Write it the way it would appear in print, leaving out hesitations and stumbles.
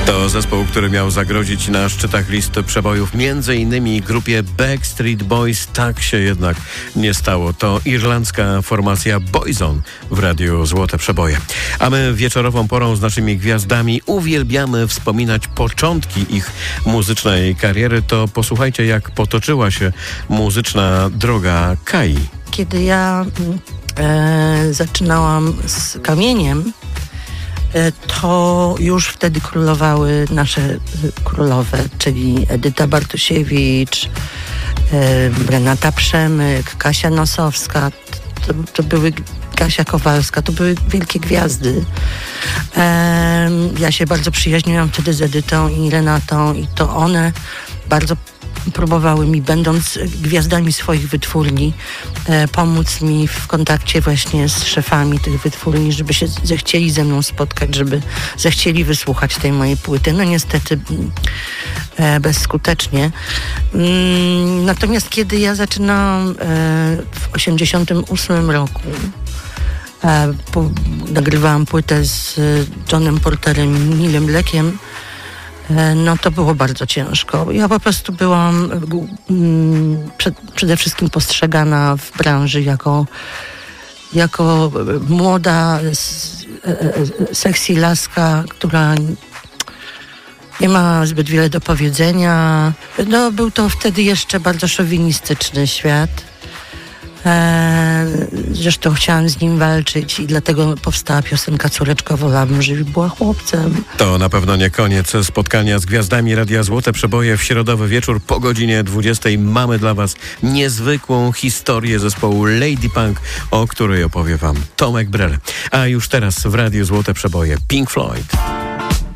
To zespół, który miał zagrozić na szczytach listy przebojów m.in. grupie Backstreet Boys. Tak się jednak nie stało. To irlandzka formacja Boyzone w radiu Złote Przeboje. A my wieczorową porą z naszymi gwiazdami uwielbiamy wspominać początki ich muzycznej kariery. To posłuchajcie, jak potoczyła się muzyczna droga Kai. Kiedy ja zaczynałam z Kamieniem, to już wtedy królowały nasze królowe, czyli Edyta Bartusiewicz, Renata Przemyk, Kasia Nosowska, to były Kasia Kowalska, to były wielkie gwiazdy. Ja się bardzo przyjaźniłam wtedy z Edytą i Renatą i to one bardzo próbowały mi, będąc gwiazdami swoich wytwórni, pomóc mi w kontakcie właśnie z szefami tych wytwórni, żeby się zechcieli ze mną spotkać, żeby zechcieli wysłuchać tej mojej płyty. No niestety bezskutecznie. Natomiast kiedy ja zaczynałam w 1988 roku, nagrywałam płytę z Johnem Porterem i Nilem Blackiem, no to było bardzo ciężko. Ja po prostu byłam przede wszystkim postrzegana w branży jako młoda, sexy laska, która nie ma zbyt wiele do powiedzenia. No, był to wtedy jeszcze bardzo szowinistyczny świat. Zresztą chciałam z nim walczyć i dlatego powstała piosenka Córeczko, wolałabym, żeby była chłopcem. To na pewno nie koniec spotkania z gwiazdami Radia Złote Przeboje. W środowy wieczór po godzinie 20 mamy dla Was niezwykłą historię zespołu Lady Punk, o której opowie Wam Tomek Brel. A już teraz w Radiu Złote Przeboje Pink Floyd.